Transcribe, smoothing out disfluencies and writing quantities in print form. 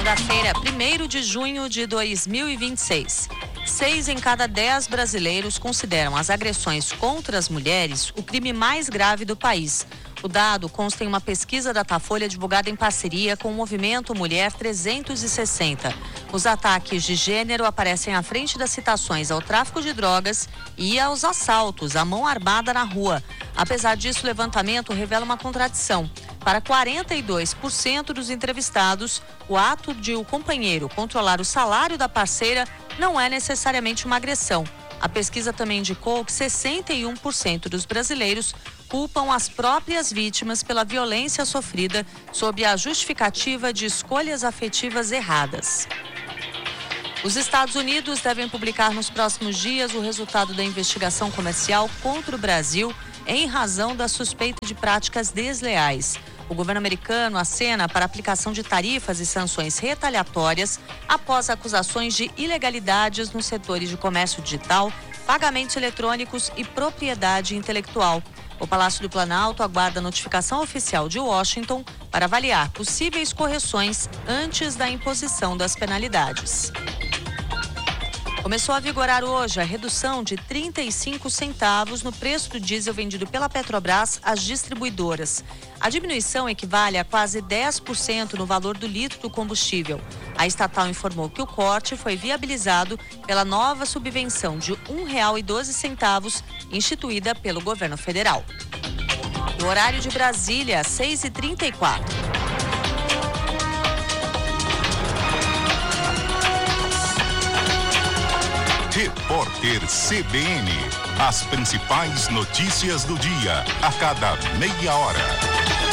Segunda-feira, 1º de junho de 2026. 6 em cada 10 brasileiros consideram as agressões contra as mulheres o crime mais grave do país. O dado consta em uma pesquisa da Datafolha divulgada em parceria com o Movimento Mulher 360. Os ataques de gênero aparecem à frente das citações ao tráfico de drogas e aos assaltos à mão armada na rua. Apesar disso, o levantamento revela uma contradição. Para 42% dos entrevistados, o ato de o companheiro controlar o salário da parceira não é necessariamente uma agressão. A pesquisa também indicou que 61% dos brasileiros culpam as próprias vítimas pela violência sofrida sob a justificativa de escolhas afetivas erradas. Os Estados Unidos devem publicar nos próximos dias o resultado da investigação comercial contra o Brasil em razão da suspeita de práticas desleais. O governo americano acena para a aplicação de tarifas e sanções retaliatórias após acusações de ilegalidades nos setores de comércio digital, pagamentos eletrônicos e propriedade intelectual. O Palácio do Planalto aguarda a notificação oficial de Washington para avaliar possíveis correções antes da imposição das penalidades. Começou a vigorar hoje a redução de 35 centavos no preço do diesel vendido pela Petrobras às distribuidoras. A diminuição equivale a quase 10% no valor do litro do combustível. A estatal informou que o corte foi viabilizado pela nova subvenção de R$ 1,12 instituída pelo governo federal. No horário de Brasília, 6h34. Repórter CBN. As principais notícias do dia, a cada meia hora.